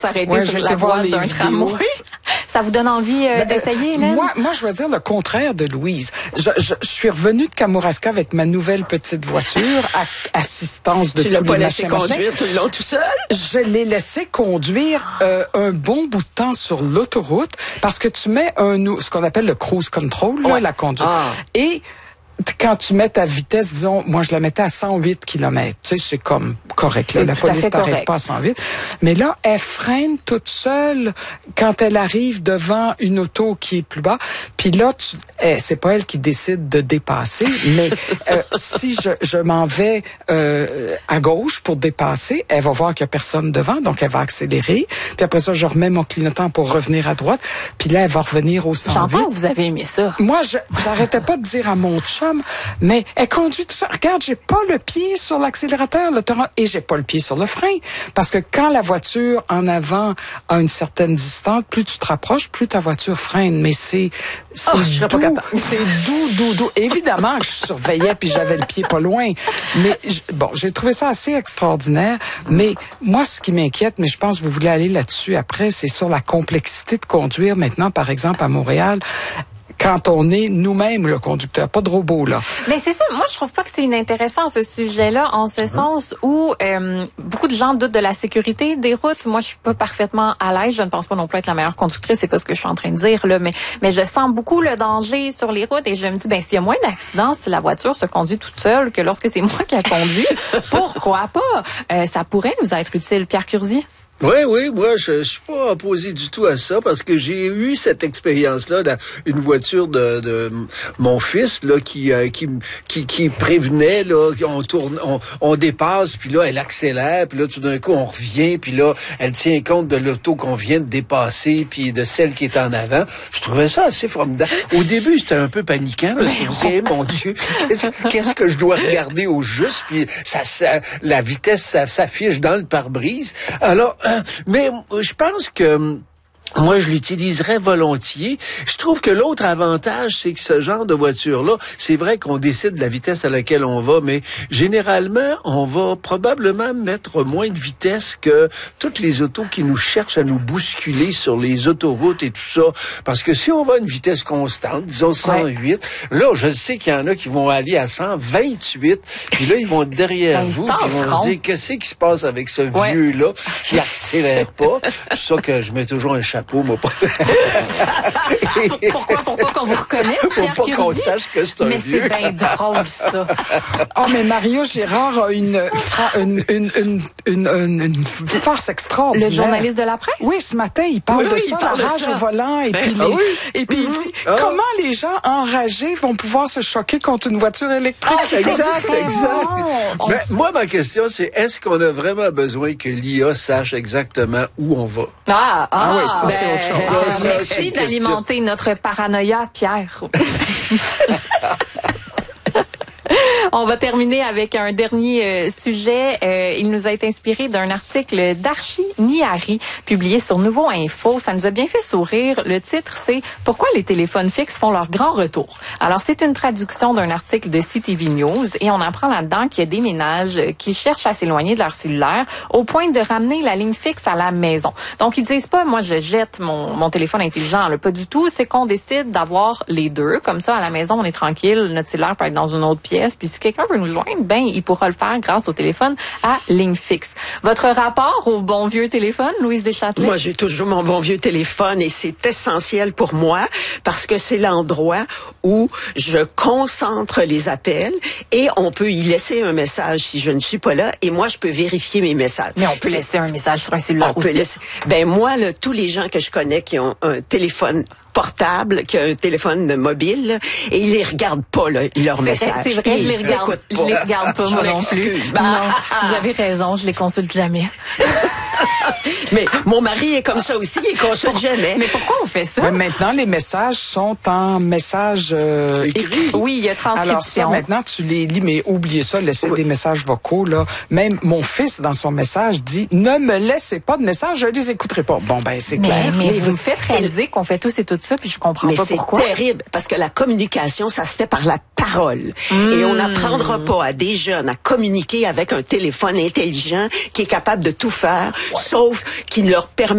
s'arrêter sur la voie d'un tramway. Ça vous donne envie d'essayer, Hélène? Moi, je veux dire le contraire de Louise. Je suis revenue de Kamouraska avec ma nouvelle petite voiture, assistance de tous les machins. Tu l'as pas laissé conduire tout le long tout seul? Je l'ai laissé conduire un bon bout de temps sur l'autoroute parce que tu mets ce qu'on appelle le cruise control, là, la conduite. Et quand tu mets ta vitesse, disons, moi je la mettais à 108 km, tu sais, c'est comme correct, là, la police t'arrête pas à 108. Mais là, elle freine toute seule quand elle arrive devant une auto qui est plus bas. Puis là, c'est pas elle qui décide de dépasser, mais si je m'en vais à gauche pour dépasser, elle va voir qu'il y a personne devant, donc elle va accélérer. Puis après ça, je remets mon clignotant pour revenir à droite. Puis là, elle va revenir au 108. J'entends que vous avez aimé ça. Moi, j'arrêtais pas de dire à mon chum, mais elle conduit tout ça. Regarde, j'ai pas le pied sur l'accélérateur, et j'ai pas le pied sur le frein. Parce que quand la voiture en avant a une certaine distance, plus tu te rapproches, plus ta voiture freine. Mais c'est doux. C'est doux. Évidemment que je surveillais puis j'avais le pied pas loin. Mais j'ai trouvé ça assez extraordinaire. Mais moi, ce qui m'inquiète, mais je pense que vous voulez aller là-dessus après, c'est sur la complexité de conduire maintenant, par exemple, à Montréal. Quand on est nous-mêmes le conducteur, pas de robot, là. Mais c'est ça, moi je trouve pas que c'est inintéressant ce sujet-là, en ce sens où beaucoup de gens doutent de la sécurité des routes. Moi je suis pas parfaitement à l'aise, je ne pense pas non plus être la meilleure conductrice, c'est pas ce que je suis en train de dire là, mais je sens beaucoup le danger sur les routes et je me dis s'il y a moins d'accidents si la voiture se conduit toute seule que lorsque c'est moi qui la conduis, pourquoi pas? Ça pourrait nous être utile, Pierre Curzi. Oui, moi, je suis pas opposé du tout à ça parce que j'ai eu cette expérience-là une voiture de mon fils, là, qui prévenait, là, on dépasse, puis là, elle accélère, puis là, tout d'un coup, on revient, puis là, elle tient compte de l'auto qu'on vient de dépasser, puis de celle qui est en avant. Je trouvais ça assez formidable. Au début, c'était un peu paniquant, parce que je me disais, mon Dieu, qu'est-ce que je dois regarder au juste, puis la vitesse s'affiche dans le pare-brise. Alors, mais je pense que moi, je l'utiliserais volontiers. Je trouve que l'autre avantage, c'est que ce genre de voiture-là, c'est vrai qu'on décide de la vitesse à laquelle on va, mais généralement, on va probablement mettre moins de vitesse que toutes les autos qui nous cherchent à nous bousculer sur les autoroutes et tout ça. Parce que si on va à une vitesse constante, disons 108, là, je sais qu'il y en a qui vont aller à 128, puis là, ils vont être derrière vous, puis ils vont se dire, qu'est-ce qui se passe avec ce vieux-là qui accélère pas? C'est ça que je mets toujours un chapeau. Pourquoi qu'on vous reconnaisse, Pierre Faut pas qu'on sache que c'est un vieux. Mais c'est bien drôle, ça. Mais Mario Gérard a une farce extraordinaire. Le journaliste de la presse? Oui, ce matin, il parle de ça, la rage au volant, et puis il dit, comment les gens enragés vont pouvoir se choquer contre une voiture électrique? Exact. Mais moi, ma question, c'est, est-ce qu'on a vraiment besoin que l'IA sache exactement où on va? Oui, ça, c'est autre chose. Merci d'alimenter notre paranoïa, Pierre. On va terminer avec un dernier sujet. Il nous a été inspiré d'un article d'Archie Niari, publié sur Nouveau Info. Ça nous a bien fait sourire. Le titre, c'est « Pourquoi les téléphones fixes font leur grand retour ». Alors, c'est une traduction d'un article de CTV News et on apprend là-dedans qu'il y a des ménages qui cherchent à s'éloigner de leur cellulaire au point de ramener la ligne fixe à la maison. Donc, ils disent pas « Moi, je jette mon téléphone intelligent ». Pas du tout. C'est qu'on décide d'avoir les deux. Comme ça, à la maison, on est tranquille. Notre cellulaire peut être dans une autre pièce. Puis si quelqu'un veut nous joindre, il pourra le faire grâce au téléphone à ligne fixe. Votre rapport au bon vieux téléphone, Louise Deschâtelet? Moi, j'ai toujours mon bon vieux téléphone et c'est essentiel pour moi parce que c'est l'endroit où je concentre les appels et on peut y laisser un message si je ne suis pas là et moi, je peux vérifier mes messages. Mais on peut laisser un message sur un cellulaire aussi. Moi, tous les gens que je connais qui ont un téléphone portable, qui a un téléphone mobile, et ils les regardent pas, leurs messages. C'est vrai, je les regarde pas, moi non plus. Non, vous avez raison, je les consulte jamais. Mais mon mari est comme ça aussi, il consulte jamais. Mais pourquoi on fait ça? Mais maintenant, les messages sont en message écrit. Oui, il y a transcription. Alors ça, maintenant, tu les lis, mais oubliez ça, laissez des messages vocaux, là. Même mon fils, dans son message, dit « Ne me laissez pas de messages, je les écouterai pas. » Bon, c'est clair. Mais vous me faites réaliser qu'on fait tous et tout ça, puis je comprends pas pourquoi. Mais c'est terrible, parce que la communication, ça se fait par la parole. Et on n'apprendra pas à des jeunes à communiquer avec un téléphone intelligent qui est capable de tout faire, sauf qui leur permet